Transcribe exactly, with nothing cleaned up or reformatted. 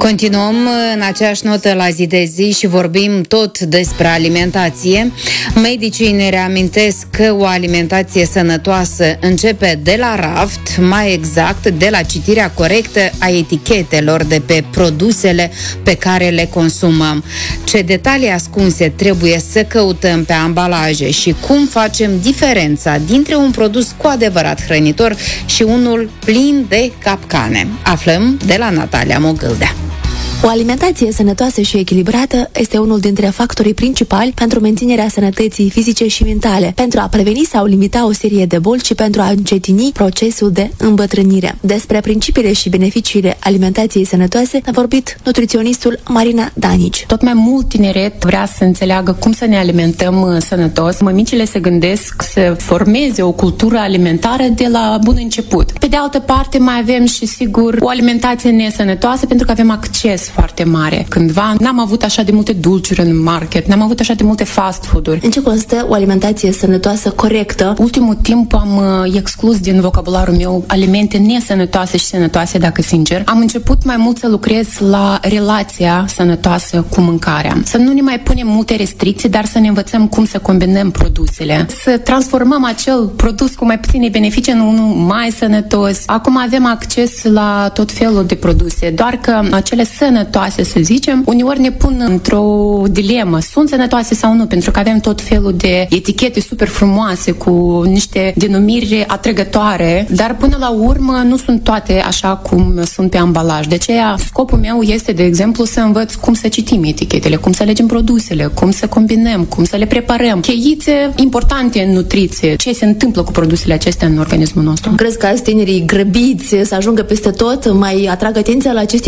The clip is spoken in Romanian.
Continuăm în aceeași notă la zi de zi și vorbim tot despre alimentație. Medicii ne reamintesc că o alimentație sănătoasă începe de la raft, mai exact de la citirea corectă a etichetelor de pe produsele pe care le consumăm. Ce detalii ascunse trebuie să căutăm pe ambalaje și cum facem diferența dintre un produs cu adevărat hrănitor și unul plin de capcane. Aflăm de la Natalia Mogâldea. O alimentație sănătoasă și echilibrată este unul dintre factorii principali pentru menținerea sănătății fizice și mentale, pentru a preveni sau limita o serie de boli și pentru a încetini procesul de îmbătrânire. Despre principiile și beneficiile alimentației sănătoase a vorbit nutriționistul Marina Danici. Tot mai mult tineret vrea să înțeleagă cum să ne alimentăm sănătos. Mămicile se gândesc să formeze o cultură alimentară de la bun început. Pe de altă parte, mai avem și, sigur, o alimentație nesănătoasă pentru că avem acces foarte mare. Cândva n-am avut așa de multe dulciuri în market, n-am avut așa de multe fast food-uri. În ce constă o alimentație sănătoasă corectă? Ultimul timp am uh, exclus din vocabularul meu alimente nesănătoase și sănătoase, dacă sincer. Am început mai mult să lucrez la relația sănătoasă cu mâncarea. Să nu ne mai punem multe restricții, dar să ne învățăm cum să combinăm produsele. Să transformăm acel produs cu mai puține beneficii în unul mai sănătos. Acum avem acces la tot felul de produse, doar că acele sănătoase, să zicem, uneori ne pun într-o dilemă. Sunt sănătoase sau nu? Pentru că avem tot felul de etichete super frumoase cu niște denumiri atrăgătoare, dar până la urmă nu sunt toate așa cum sunt pe ambalaj. De aceea, scopul meu este, de exemplu, să învăț cum să citim etichetele, cum să alegem produsele, cum să combinăm, cum să le preparăm. Cheițe importante în nutriție. Ce se întâmplă cu produsele acestea în organismul nostru? Crezi că azi tinerii grăbiți să ajungă peste tot mai atrag atenția la aceste